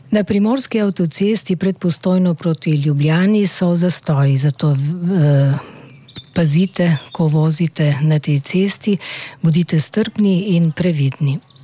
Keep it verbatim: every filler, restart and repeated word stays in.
Na primorski avtocesti pred Postojno proti Ljubljani so zastoji, zato eh, pazite, ko vozite na tej cesti, bodite strpni in previdni.